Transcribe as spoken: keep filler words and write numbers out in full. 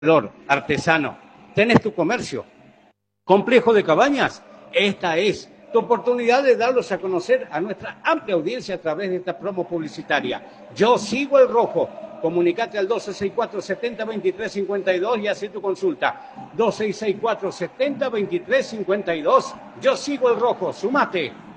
artesano, tenés tu comercio, complejo de cabañas, esta es tu oportunidad de darlos a conocer a nuestra amplia audiencia a través de esta promo publicitaria. Yo sigo el rojo. Comunicate al dos seis seis cuatro, siete cero, dos tres cinco dos y haz tu consulta. dos seis seis cuatro, siete cero, dos tres cinco dos. Yo sigo el rojo. Sumate.